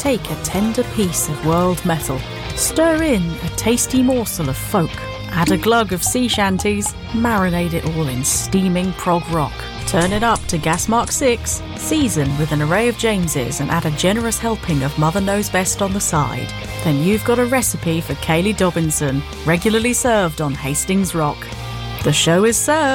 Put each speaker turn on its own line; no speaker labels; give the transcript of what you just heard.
Take a tender piece of world metal, stir in a tasty morsel of folk, add a glug of sea shanties, marinate it all in steaming prog rock. Turn it up to gas mark 6, season with an array of Jameses and add a generous helping of Mother Knows Best on the side. Then you've got a recipe for Kayleigh Dobinson, regularly served on Hastings Rock. The show is served.